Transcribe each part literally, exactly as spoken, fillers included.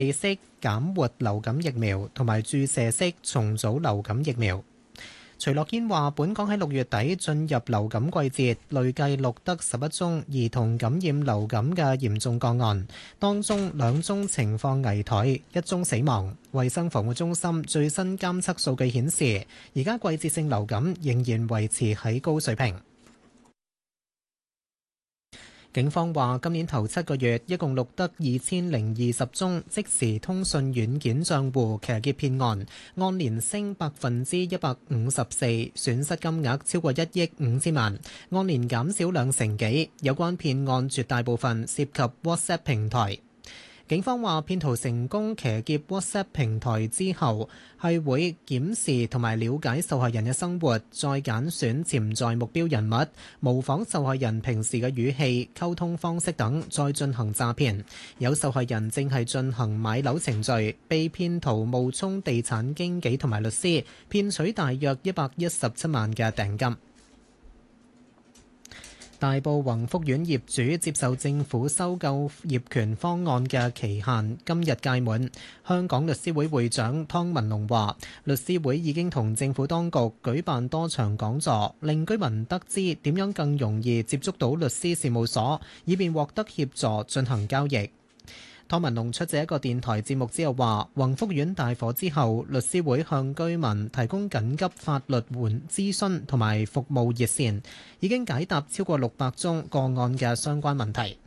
式減活流感疫苗同埋注射式重組流感疫苗。徐樂堅話：本港喺六月底進入流感季節，累計錄得十一宗兒童感染流感嘅嚴重個案，當中兩宗情況危殆，一宗死亡。衛生防護中心最新監測數據顯示，而家季節性流感仍然維持喺高水平。警方話，今年頭七個月一共錄得二千零二十宗即時通訊軟件帳戶騎劫騙案，按年升百分之一百五十四，損失金額超過一億五千萬，按年減少兩成幾。有關騙案絕大部分涉及 WhatsApp 平台。警方話，騙徒成功騎劫 WhatsApp 平台之後，係會檢視同埋了解受害人嘅生活，再揀選潛在目標人物，模仿受害人平時嘅語氣、溝通方式等，再進行詐騙。有受害人正係進行買樓程序，被騙徒冒充地產經紀同埋律師，騙取大約一百一十七萬嘅訂金。大埔宏福苑業主接受政府收購業權方案嘅期限今日屆滿。香港律師會會長湯文龍話，律師會已經同政府當局舉辦多場講座，令居民得知點樣更容易接觸到律師事務所，以便獲得協助進行交易。湯文龍出席一個電台節目之後話，宏福苑大火之後，律師會向居民提供緊急法律援諮詢同埋服務熱線，已經解答超過六百宗個案嘅相關問題。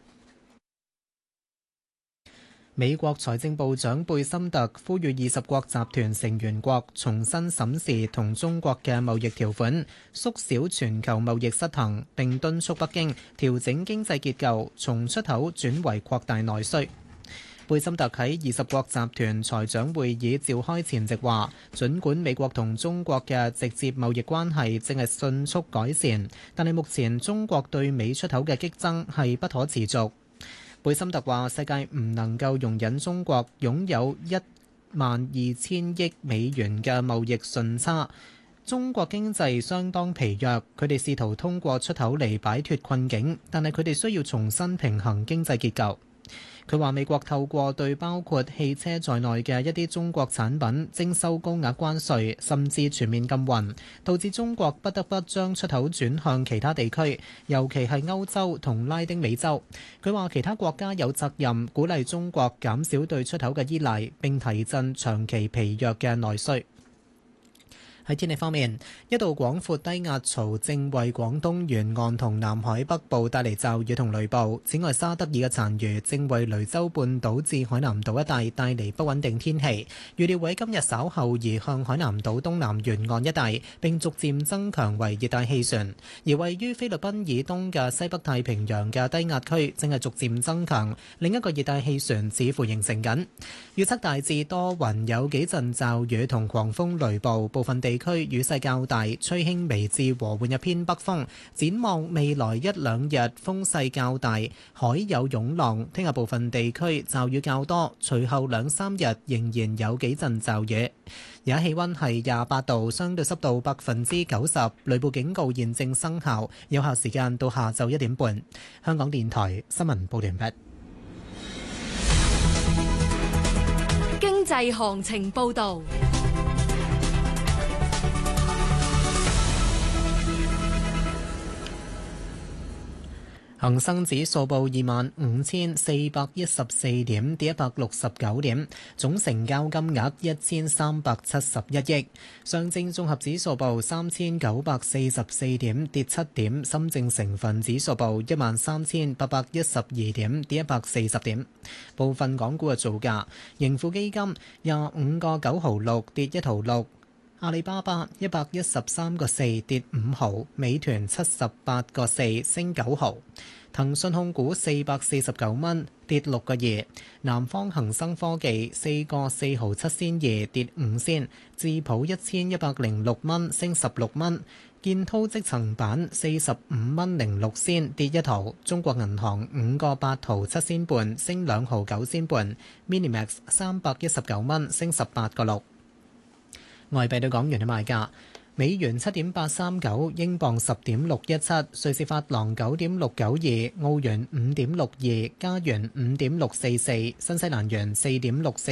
美國財政部長貝森特呼籲二十國集團成員國重新審視同中國嘅貿易條款，縮小全球貿易失衡，並敦促北京調整經濟結構，從出口轉為擴大內需。貝森特喺二十國集團財長會議召開前夕話，儘管美國同中國嘅直接貿易關係正係迅速改善，但係目前中國對美出口嘅激增係不可持續。貝森特話，世界唔能夠容忍中國擁有一萬二千億美元嘅貿易順差。中國經濟相當疲弱，佢哋試圖通過出口嚟擺脫困境，但係佢哋需要重新平衡經濟結構。佢話美國透過對包括汽車在內嘅一啲中國產品徵收高額關稅，甚至全面禁運，導致中國不得不將出口轉向其他地區，尤其係歐洲同拉丁美洲。佢話其他國家有責任鼓勵中國減少對出口嘅依賴，並提振長期疲弱嘅內需。喺天氣方面，一道廣闊低壓槽正為廣東沿岸同南海北部帶嚟驟雨同雷暴。此外，沙德爾嘅殘餘正為雷州半島至海南島一帶帶嚟不穩定天氣。預料會今日稍後移向海南島東南沿岸一帶，並逐漸增強為熱帶氣旋。而位於菲律賓以東嘅西北太平洋嘅低壓區正係逐漸增強，另一個熱帶氣旋似乎形成緊。預測大致多雲，有幾陣驟雨同狂風雷暴，部分地區雨勢較大，吹輕微至和緩一偏北風。展望未來一兩日風勢較大，海有湧浪。聽日部分地區驟雨較多，隨後兩三日仍然有幾陣驟雨。而家氣溫係廿八度，相對濕度百分之九十，雷暴警告現正生效，有效時間到下晝一點半。香港電台新聞報道完畢。 經濟行情報道。 恒生指數報二萬五千四百一十四點，跌一百六十九點，總成交金額一千三百七十一億。上證綜合指數報三千九百四十四點，跌七點。深證成分指數報一萬三千八百一十二點，跌一百四十點。部分港股嘅造價：盈富基金廿五個九毫六，跌一毫六。阿里巴巴一百一十三個四，跌五毫，美團七十八個四，升九毫，騰訊控股四百四十九蚊，跌六個二，南方恒生科技四個四毫七仙二，跌五仙，智普一千一百零六蚊，升十六蚊，建滔積層板四十五蚊零六仙，跌一毫，中國銀行五個八毫七仙半，升兩毫九仙半 ，Minimax 三百一十九蚊，升十八個六。外幣對港元嘅賣價： 美元七點八三九，英鎊十點六一七，瑞士法郎九點六九二，澳元五點六二，加元五點六四四，新西蘭元四點六四